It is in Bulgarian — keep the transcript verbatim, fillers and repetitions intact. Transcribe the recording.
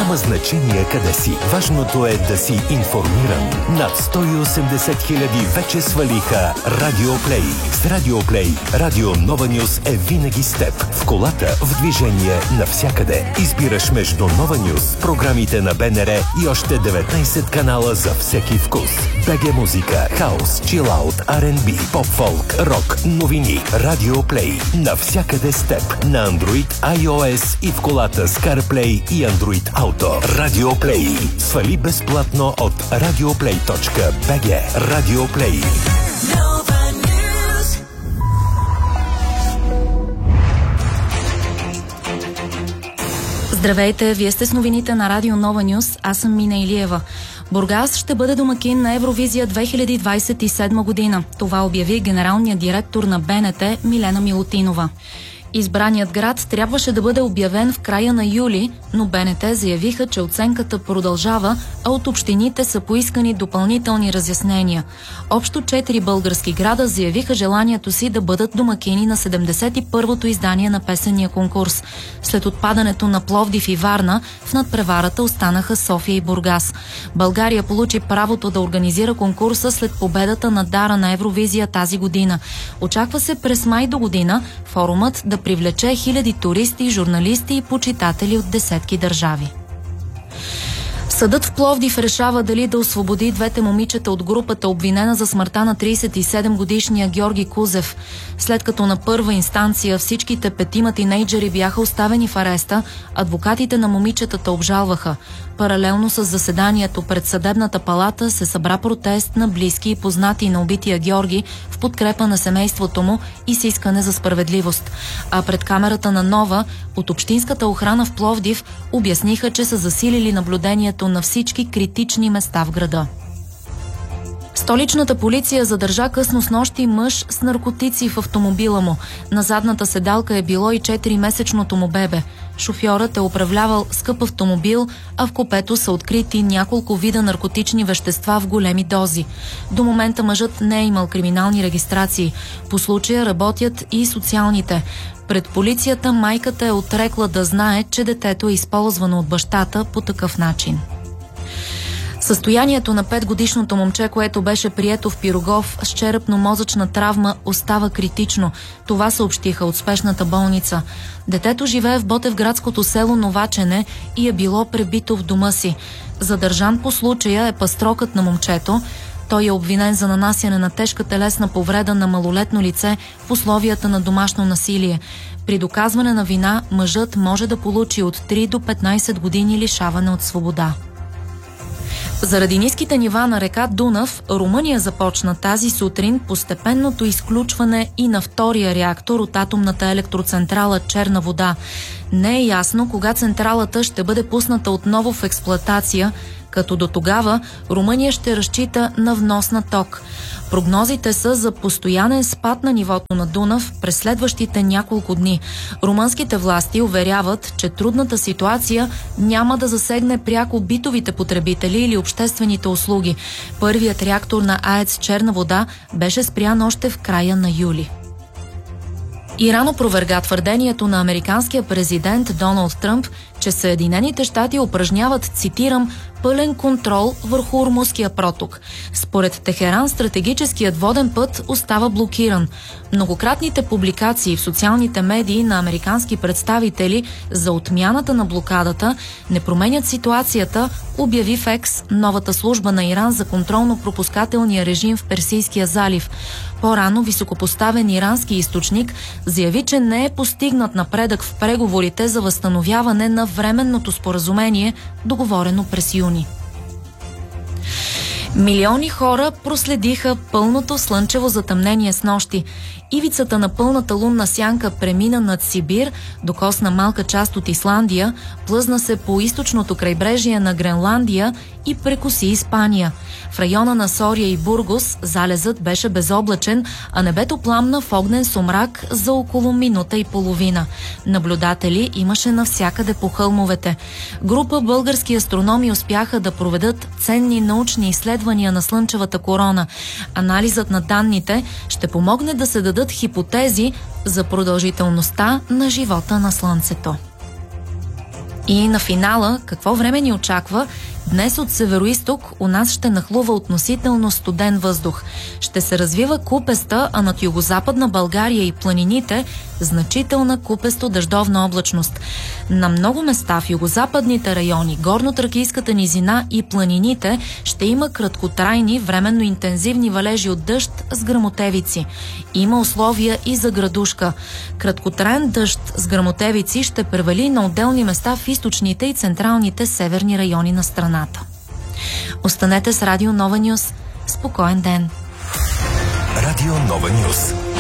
Няма значение къде си. Важното е да си информиран. Над сто и осемдесет хиляди вече свалиха Радио Плей. С Радио Плей, Радио Нова Нюз е винаги с теб. В колата, в движение, навсякъде. Избираш между Нова Нюз, програмите на БНР и още деветнайсет канала за всеки вкус. БГ музика, хаус, чилаут, Ар енд Би, поп-фолк, рок, новини. Радио Плей. Навсякъде с теб. На Android, iOS и в колата с CarPlay и Android Auto. Радио Плей. Свали безплатно от радиоплей точка би джи. Радио Плей. Здравейте, вие сте с новините на Радио Нова Нюз. Аз съм Мина Илиева. Бургас ще бъде домакин на Евровизия две хиляди двадесет и седма година. Това обяви генералният директор на БНТ Милена Милутинова. Избраният град трябваше да бъде обявен в края на юли, но БНТ заявиха, че оценката продължава, а от общините са поискани допълнителни разяснения. Общо четири български града заявиха желанието си да бъдат домакини на седемдесет и първото издание на песенния конкурс. След отпадането на Пловдив и Варна, в надпреварата останаха София и Бургас. България получи правото да организира конкурса след победата на Дара на Евровизия тази година. Очаква се през май до година форумът да привлече хиляди туристи, журналисти и почитатели от десетки държави. Съдът в Пловдив решава дали да освободи двете момичета от групата, обвинена за смъртта на тридесет и седем годишния Георги Кузев. След като на първа инстанция всичките петима тинейджери бяха оставени в ареста, адвокатите на момичетата обжалваха. Паралелно с заседанието пред съдебната палата се събра протест на близки и познати на убития Георги в подкрепа на семейството му и с искане за справедливост. А пред камерата на Нова от общинската охрана в Пловдив обясниха, че са засилили наблюдението на всички критични места в града. Столичната полиция задържа късно снощи мъж с наркотици в автомобила му. На задната седалка е било и четиримесечното му бебе. Шофьорът е управлявал скъп автомобил, а в купето са открити няколко вида наркотични вещества в големи дози. До момента мъжът не е имал криминални регистрации. По случая работят и социалните. Пред полицията майката е отрекла да знае, че детето е използвано от бащата по такъв начин. Състоянието на петгодишното момче, което беше прието в Пирогов с черепно-мозъчна травма, остава критично. Това съобщиха от спешната болница. Детето живее в ботевградското село Новачене и е било пребито в дома си. Задържан по случая е пастрокът на момчето. Той е обвинен за нанасяне на тежка телесна повреда на малолетно лице в условията на домашно насилие. При доказване на вина мъжът може да получи от три до петнайсет години лишаване от свобода. Заради ниските нива на река Дунав, Румъния започна тази сутрин постепенното изключване и на втория реактор от атомната електроцентрала Черна вода. Не е ясно кога централата ще бъде пусната отново в експлоатация, като до тогава Румъния ще разчита на внос на ток. Прогнозите са за постоянен спад на нивото на Дунав през следващите няколко дни. Румънските власти уверяват, че трудната ситуация няма да засегне пряко битовите потребители или обществените услуги. Първият реактор на АЕЦ Черна вода беше спрян още в края на юли. Иран опроверга твърдението на американския президент Доналд Тръмп, че Съединените щати упражняват, цитирам, пълен контрол върху Ормузския проток. Според Техеран, стратегическият воден път остава блокиран. Многократните публикации в социалните медии на американски представители за отмяната на блокадата не променят ситуацията, обяви в Екс, новата служба на Иран за контролно-пропускателния режим в Персийския залив. По-рано високопоставен ирански източник заяви, че не е постигнат напредък в преговорите за възстановяване на временното споразумение, договорено през юни. Милиони хора проследиха пълното слънчево затъмнение снощи. Ивицата на пълната лунна сянка премина над Сибир, докосна малка част от Исландия, плъзна се по източното крайбрежие на Гренландия и прекоси Испания. В района на Сория и Бургос залезът беше безоблачен, а небето пламна в огнен сумрак за около минута и половина. Наблюдатели имаше навсякъде по хълмовете. Група български астрономи успяха да проведат ценни научни изследвания на слънчевата корона. Анализът на данните ще помогне да се дадат хипотези за продължителността на живота на Слънцето. И на финала, какво време ни очаква? Днес от североизток у нас ще нахлува относително студен въздух. Ще се развива купеста, а над югозападна България и планините значителна купесто-дъждовна облачност. На много места в югозападните райони, горно-тракийската низина и планините ще има краткотрайни, временно интензивни валежи от дъжд с гръмотевици. Има условия и за градушка. Краткотраен дъжд с гръмотевици ще превали на отделни места в източните и централните северни райони на страната. Останете с Радио Нова Нюз. Спокоен ден! Радио Нова Нюз.